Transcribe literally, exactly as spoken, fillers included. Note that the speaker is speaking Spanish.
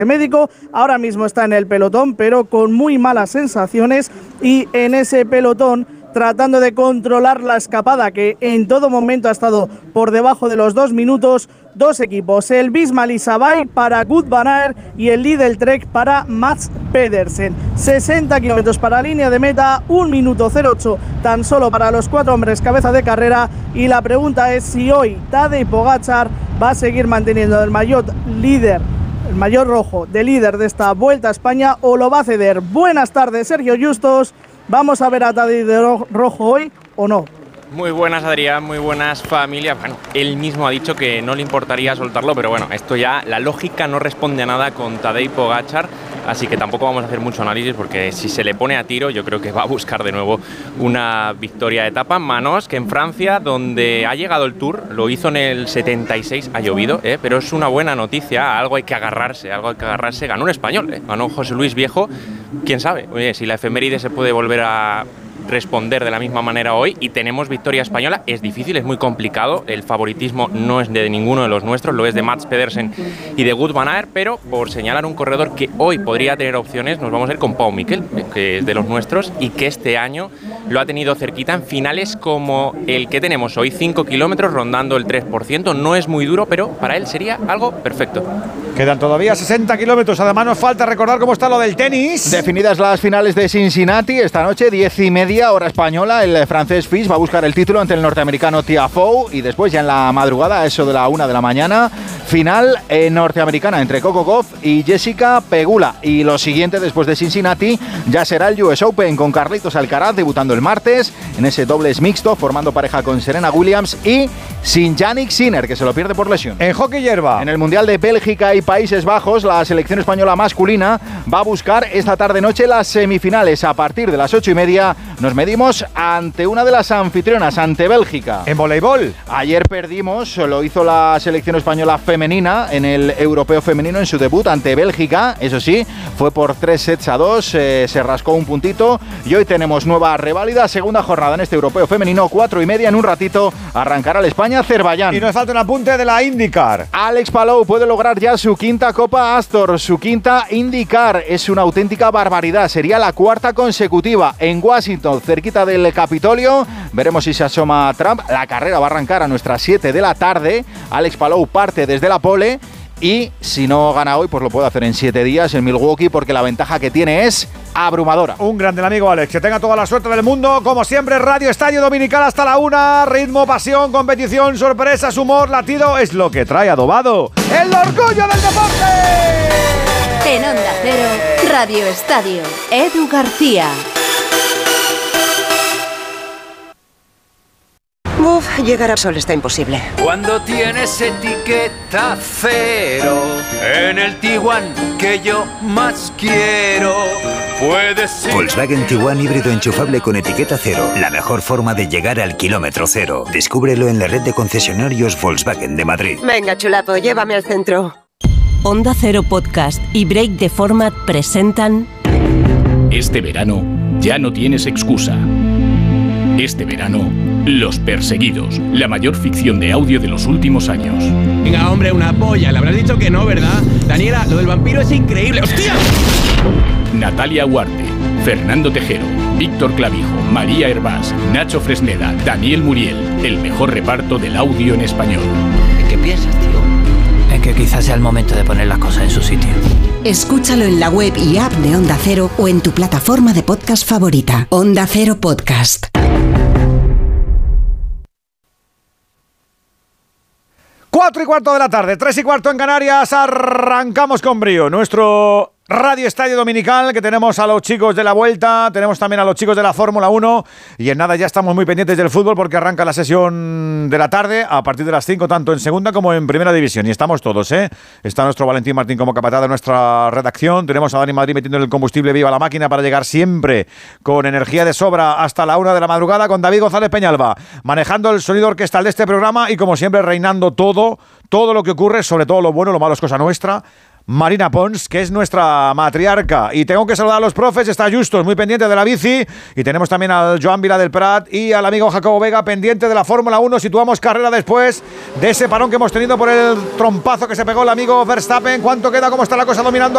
médico, ahora mismo está en el pelotón, pero con muy malas sensaciones, y en ese pelotón tratando de controlar la escapada, que en todo momento ha estado por debajo de los dos minutos, dos equipos, el Visma Lease para Wout van Aert y el Lidl Trek para Mats Pedersen. sesenta kilómetros para línea de meta, un minuto cero ocho tan solo para los cuatro hombres cabeza de carrera, y la pregunta es si hoy Tadej Pogačar va a seguir manteniendo el maillot líder, el maillot rojo de líder de esta Vuelta a España, o lo va a ceder. Buenas tardes, Sergio Justos. ¿Vamos a ver a Tadej de rojo hoy o no? Muy buenas, Adrián, muy buenas, familia. Bueno, él mismo ha dicho que no le importaría soltarlo, pero bueno, esto ya, la lógica no responde a nada con Tadej Pogačar, así que tampoco vamos a hacer mucho análisis, porque si se le pone a tiro, yo creo que va a buscar de nuevo una victoria de etapa. Manos, que en Francia, donde ha llegado el Tour, lo hizo en el setenta y seis, ha llovido, ¿eh? Pero es una buena noticia, algo hay que agarrarse, algo hay que agarrarse. Ganó un español, ¿eh? Ganó José Luis Viejo, quién sabe, oye, si la efeméride se puede volver a responder de la misma manera hoy, y tenemos victoria española. Es difícil, es muy complicado, el favoritismo no es de ninguno de los nuestros, lo es de Mats Pedersen y de Wout van Aert, pero por señalar un corredor que hoy podría tener opciones, nos vamos a ir con Pau Miquel, que es de los nuestros y que este año lo ha tenido cerquita en finales como el que tenemos hoy, cinco kilómetros rondando el tres por ciento, no es muy duro, pero para él sería algo perfecto. Quedan todavía sesenta kilómetros, además nos falta recordar cómo está lo del tenis. Definidas las finales de Cincinnati, esta noche, diez y media, hora española, el francés Fils va a buscar el título ante el norteamericano Tiafoe, y después ya en la madrugada, a eso de la una de la mañana, final eh, norteamericana entre Coco Gauff y Jessica Pegula. Y lo siguiente después de Cincinnati ya será el U S Open, con Carlitos Alcaraz debutando el martes en ese dobles mixto, formando pareja con Serena Williams, y sin Jannik Sinner, que se lo pierde por lesión. En hockey hierba, en el Mundial de Bélgica y Países Bajos, la selección española masculina va a buscar esta tarde-noche las semifinales. A partir de las ocho y media nos medimos ante una de las anfitrionas, ante Bélgica. En voleibol, ayer perdimos, lo hizo la selección española femenina en el europeo femenino en su debut ante Bélgica. Eso sí, fue por tres sets a dos, eh, se rascó un puntito, y hoy tenemos nueva reválida, segunda jornada en este europeo femenino, cuatro y media, en un ratito arrancará el España-Azerbaiyán. Y nos falta un apunte de la IndyCar. Alex Palou puede lograr ya su quinta Copa Astor, su quinta IndyCar. Es una auténtica barbaridad, sería la cuarta consecutiva en Washington, cerquita del Capitolio. Veremos si se asoma Trump. La carrera va a arrancar a nuestras siete de la tarde. Alex Palou parte desde la pole, y si no gana hoy, pues lo puede hacer en siete días en Milwaukee, porque la ventaja que tiene es abrumadora. Un grande el amigo Alex, que tenga toda la suerte del mundo. Como siempre, Radio Estadio Dominical hasta la una. Ritmo, pasión, competición, sorpresas, humor, latido, es lo que trae adobado el orgullo del deporte. En Onda Cero, Radio Estadio, Edu García. Uf, llegar a Sol está imposible. Cuando tienes etiqueta cero en el Tiguan que yo más quiero, puedes ir. Volkswagen Tiguan híbrido enchufable con etiqueta cero. La mejor forma de llegar al kilómetro cero. Descúbrelo en la red de concesionarios Volkswagen de Madrid. Venga, chulapo, llévame al centro. Onda Cero Podcast y Break the Format presentan... Este verano ya no tienes excusa. Este verano, Los Perseguidos, la mayor ficción de audio de los últimos años. Venga, hombre, una polla. Le habrás dicho que no, ¿verdad? Daniela, lo del vampiro es increíble. ¡Hostia! Natalia Huarte, Fernando Tejero, Víctor Clavijo, María Hervás, Nacho Fresneda, Daniel Muriel. El mejor reparto del audio en español. ¿En qué piensas, tío? En que quizás sea el momento de poner las cosas en su sitio. Escúchalo en la web y app de Onda Cero o en tu plataforma de podcast favorita. Onda Cero Podcast. Cuatro y cuarto de la tarde, tres y cuarto en Canarias, arrancamos con brío nuestro Radio Estadio Dominical, que tenemos a los chicos de la Vuelta, tenemos también a los chicos de la Fórmula uno, y en nada ya estamos muy pendientes del fútbol, porque arranca la sesión de la tarde a partir de las cinco, tanto en segunda como en primera división, y estamos todos, ¿eh? Está nuestro Valentín Martín como capataz de nuestra redacción, tenemos a Dani Madrid metiendo el combustible viva a la máquina para llegar siempre con energía de sobra hasta la una de la madrugada, con David González Peñalba manejando el sonido orquestal de este programa, y como siempre reinando todo, todo lo que ocurre, sobre todo lo bueno, lo malo es cosa nuestra, Marina Pons, que es nuestra matriarca. Y tengo que saludar a los profes, está Justos muy pendiente de la bici, y tenemos también al Joan Vila del Prat y al amigo Jacobo Vega pendiente de la Fórmula uno. Situamos carrera después de ese parón que hemos tenido por el trompazo que se pegó el amigo Verstappen. ¿Cuánto queda? ¿Cómo está la cosa dominando